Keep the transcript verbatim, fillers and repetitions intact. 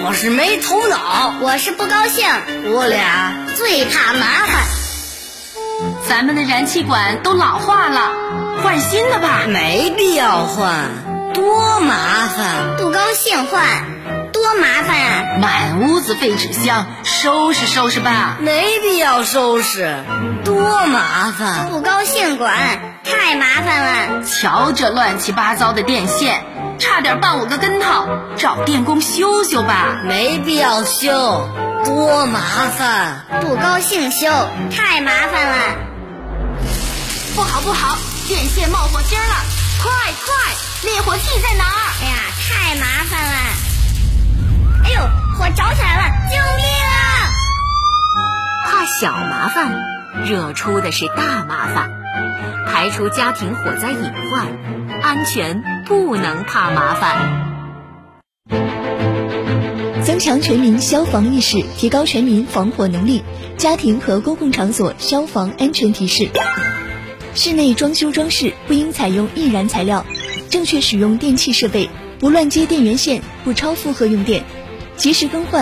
我是没头脑， 我是不高兴， 我俩最怕麻烦。 咱们的燃气管都老化了，换新的吧。 没必要换，多麻烦。 不高兴换，多麻烦啊！ 满屋子废纸箱，收拾收拾吧。 没必要收拾，多麻烦。 不高兴管，太麻烦了。 瞧这乱七八糟的电线，差点绊我个跟头，找电工修修吧。 没必要修，多麻烦。 不高兴修，太麻烦了。 不好不好，电线冒火星了，快快，灭火器在哪儿？ 哎呀，太麻烦了。哎呦，火着起来了，救命啊！ 怕小麻烦，惹出的是大麻烦。排除家庭火灾隐患，安全不能怕麻烦。 增强全民消防意识，提高全民防火能力。家庭和公共场所消防安全提示：室内装修装饰不应采用易燃材料，正确使用电器设备，不乱接电源线，不超负荷用电，及时更换